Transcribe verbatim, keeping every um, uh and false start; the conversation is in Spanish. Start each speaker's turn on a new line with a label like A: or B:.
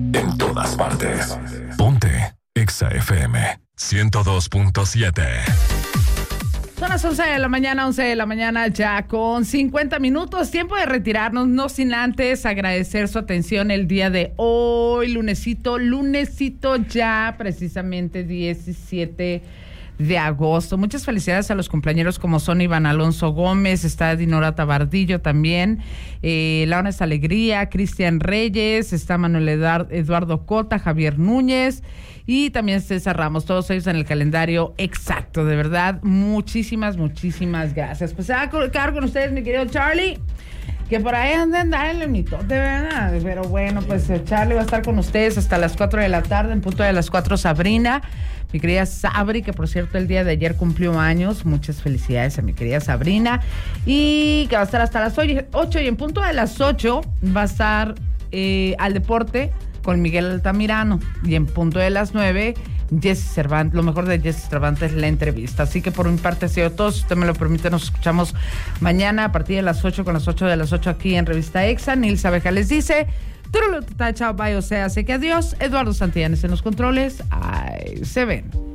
A: en todas partes. Ponte Exa F M ciento dos punto siete.
B: Son las once de la mañana, once de la mañana ya con cincuenta minutos. Tiempo de retirarnos, no sin antes agradecer su atención el día de hoy, lunesito, lunesito ya precisamente diecisiete de agosto. Muchas felicidades a los compañeros como son Iván Alonso Gómez, está Dinora Tabardillo también, eh, Laura es Alegría, Cristian Reyes, está Manuel Eduardo Cota, Javier Núñez y también César Ramos, todos ellos en el calendario exacto, de verdad, muchísimas, muchísimas gracias. Pues se va a quedar con ustedes, mi querido Charlie, que por ahí anda andar en el mitote, ¿verdad? Pero bueno, pues Charlie va a estar con ustedes hasta las cuatro de la tarde, en punto de las cuatro Sabrina, mi querida Sabri, que por cierto el día de ayer cumplió años, muchas felicidades a mi querida Sabrina, y que va a estar hasta las ocho, y en punto de las ocho va a estar eh, Al Deporte con Miguel Altamirano, y en punto de las nueve Jesse Cervantes, lo mejor de Jesse Cervantes, la entrevista. Así que por mi parte ha sido todo. Si usted me lo permite, nos escuchamos mañana a partir de las ocho, con las ocho de las ocho aquí en Revista Exa. Nilsa Abeja les dice, chao, bye, o sea, sé que adiós. Eduardo Santillanes en los controles. Ahí se ven.